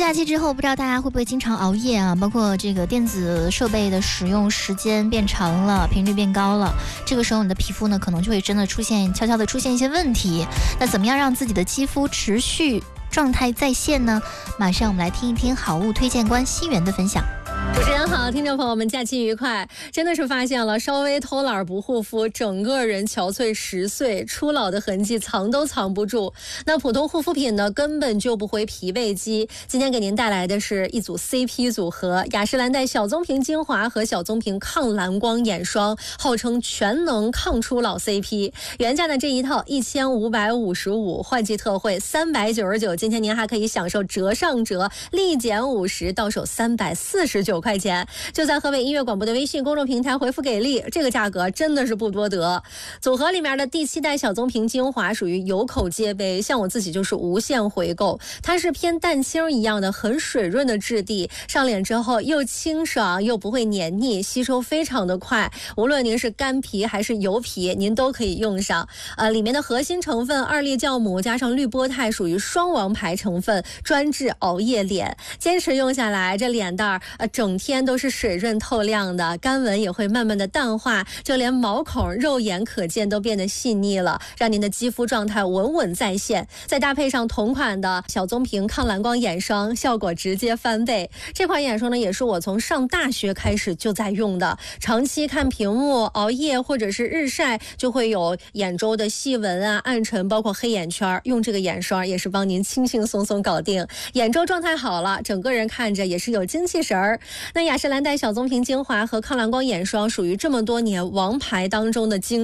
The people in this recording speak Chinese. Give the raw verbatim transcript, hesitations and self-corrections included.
假期之后，不知道大家会不会经常熬夜啊？包括这个电子设备的使用时间变长了，频率变高了，这个时候你的皮肤呢，可能就会真的出现悄悄的出现一些问题。那怎么样让自己的肌肤持续状态在线呢？马上我们来听一听好物推荐官西元的分享。 主持人好，听众朋友们，假期愉快！真的是发现了，稍微偷懒不护肤，整个人憔悴十岁，初老的痕迹藏都藏不住。那普通护肤品呢，根本救不回疲惫肌。今天给您带来的是一组 C P 组合，雅诗兰黛小棕瓶精华和小棕瓶抗蓝光眼霜，号称全能抗初老 C P。原价的这一套一千五百五十五，换季特惠三百九十九，今天您还可以享受折上折，立减五十，到手三百四十九块钱。就在河北音乐广播的微信公众平台回复给力，这个价格真的是不多得。组合里面的第七代小棕瓶精华属于有口皆碑，像我自己就是无限回购。它是偏蛋清一样的很水润的质地，上脸之后又清爽又不会黏腻，吸收非常的快。无论您是干皮还是油皮，您都可以用上。呃，里面的核心成分二裂酵母加上绿波肽属于双王牌成分，专治熬夜脸。坚持用下来，这脸蛋儿呃整天都是水润透亮的，干纹也会慢慢的淡化，就连毛孔肉眼可见都变得细腻了，让您的肌肤状态稳稳在线。再搭配上同款的小棕瓶抗蓝光眼霜，效果直接翻倍。这款眼霜呢，也是我从上大学开始就在用的，长期看屏幕、熬夜或者是日晒，就会有眼周的细纹啊、暗沉，包括黑眼圈，用这个眼霜也是帮您轻轻松松搞定。眼周状态好了，整个人看着也是有精气神儿。那雅诗兰黛小棕瓶精华和抗蓝光眼霜属于这么多年王牌当中的精